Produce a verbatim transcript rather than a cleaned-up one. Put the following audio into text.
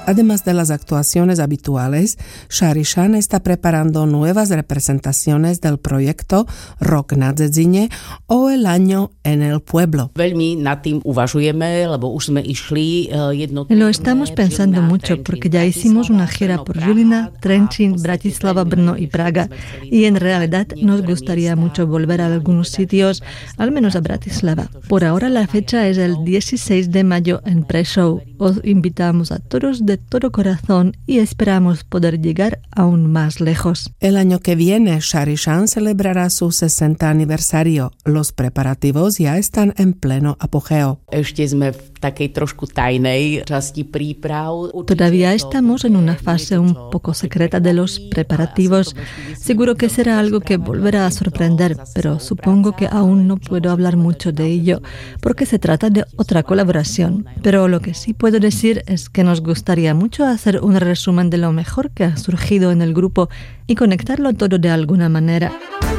Además de las actuaciones habituales, Šarišan está preparando nuevas representaciones del proyecto Rok na Dzedzine o El año en el pueblo. Lo estamos pensando mucho porque ya hicimos una gira por Žilina, Trenčín, Bratislava, Brno y Praga y en realidad nos gustaría mucho volver a algunos sitios, al menos a Bratislava. Por ahora la fecha es el dieciséis de mayo en Prešov. Os invitamos a todos de todo corazón y esperamos poder llegar aún más lejos. El año que viene, Šarišan celebrará su sesenta aniversario. Los preparativos ya están en pleno apogeo. Todavía estamos en una fase un poco secreta de los preparativos. Seguro que será algo que volverá a sorprender, pero supongo que aún no puedo hablar mucho de ello, porque se trata de otra colaboración. Pero lo que sí puedo decir es que nos gustaría mucho hacer un resumen de lo mejor que ha surgido en el grupo y conectarlo todo de alguna manera.